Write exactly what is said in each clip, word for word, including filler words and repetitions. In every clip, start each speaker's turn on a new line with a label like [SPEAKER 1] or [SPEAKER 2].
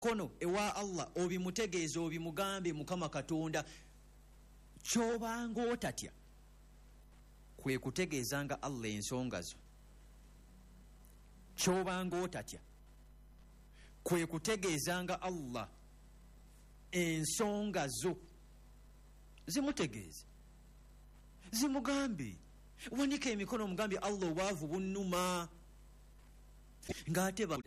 [SPEAKER 1] kono ewa Allah obimutegeeze obimugambe Mukama Katonda kyobanga otatya kwe kutegeezanga Allah ensonga zo kyobanga otatya kwe kutegeezanga Allah ensonga zo zimutegeeze zimugambe wanika emikono mugambe Allah obwavu bunnuma ng'ate ba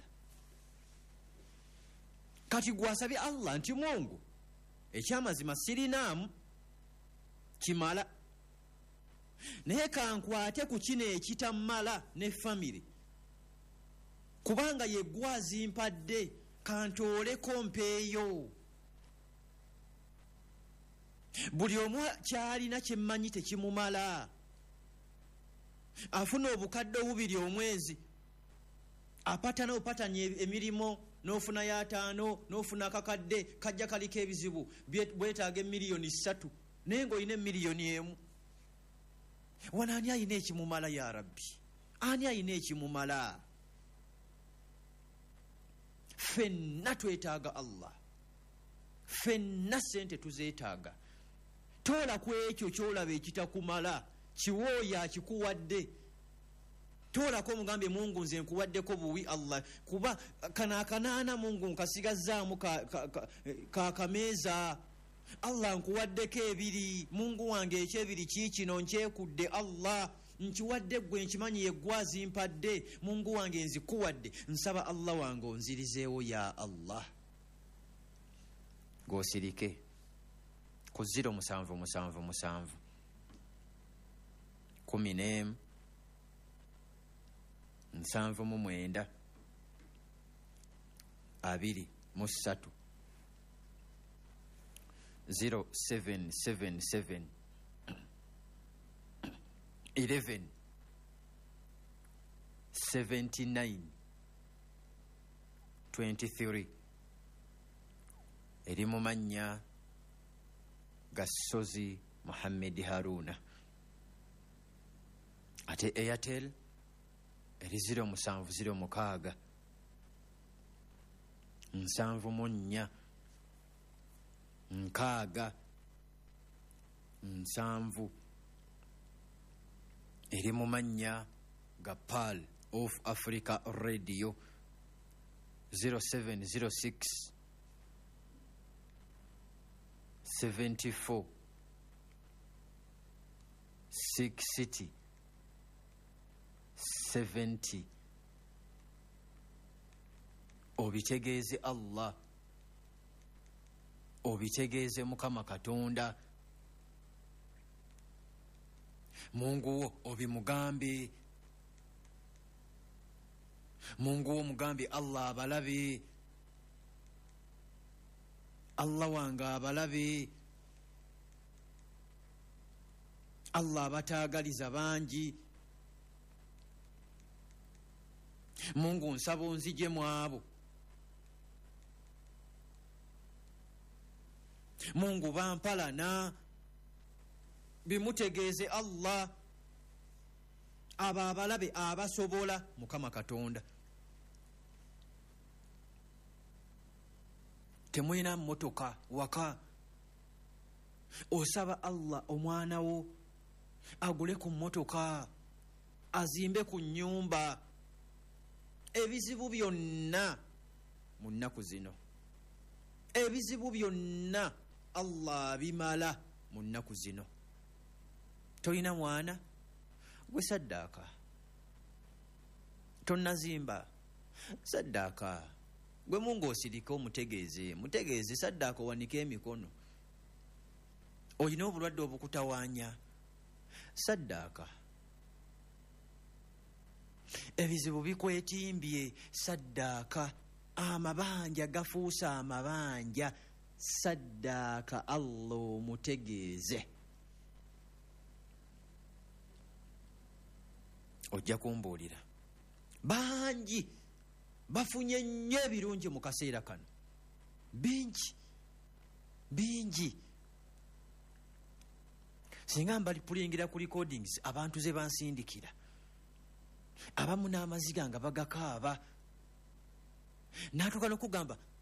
[SPEAKER 1] kati gwasabye Allah nti Mungu ekyamazima sirinaamu kimala naye kankwate ku kino ekitamala ne family kubanga yeggwazi mpadde kantooleko mpeeyo buli omu kyalina kyemmanyi tekimumala afuna obukadde obubiri omwezi apata n'opatanya emirimu n'ofuna y'ataano n'ofuna akakadde kajja kaliko ebizibu bwetaaga emiliyoni ssatu naye ng'olina emiliyoni emu wano ani ayina ekimumala ya Rabbi ani ayina ekimumala ffenna twetaaga Allah ffenna sente tuzeetaaga toola ku ekyo kyolaba ekitakumala kiwooyo akikuwadde toolako omugambye Mungu nze nkuwaddeko buwi Allah kuba kanakanaana Mungu nkasigazzaamu kakameeza ka, ka Allah nkuwaddeko ebiri Mungu wange ekyebiri kiikino nkyekudde Allah nkiwadde gwe nkimanyi yeggwazi mpadde Mungu wange nzikuwadde nsaba Allah wange onzirizeewo ya Allah gosirike ku ziro musanvu musanvu musanvu kumi n'emu nsanvu mu mwenda abiri mu ssatu zero seven seven seven eleven seventy nine twenty three eri mu mannya Gasozi Muhammad Haruna ate Airtel eri zero musanvu zero mukaaga nsanvu mu nnya nkaaga nsanvu eri mu mannya ga Pearl of Africa Radio zero seven zero six seventy-four sixty seventy obitegeeze Allah obitegeeze Mukama Katonda Mungu wo obimugambe Mungu wo mugambe Allah abalabe Allah wanga abalabe Allah abataagaliza bangi Mungu nsaba onzije mu abo Mungu bampalana bimutegeeze Allah aba abalabe abasobola Mukama Katonda temwina motoka waka osaba Allah omwana wo agule ku motoka azimbe ku nyumba ebizibu byonna mu nnaku zino ebizibu byonna Allah bimala mu nnaku zino tolina mwana gwe saddaaka tonnazimba saddaaka gwe Mungu osirika omutegeeze mutegeeze saddaaka owanike emikono olina obulwadde obukutawaanya saddaaka ebizibu bikwetimbye saddaaka amabanja gafuusa amabanja saddaaka Allah omutegeeze ojja kumbuulira bangi bafunye nnyo ebirungi mu kaseera kano bingi bingi singa mbali pulingira ku recordings abantu ze bansindikira abamu n'amaziga nga bagakaaba natuuka n'okugamba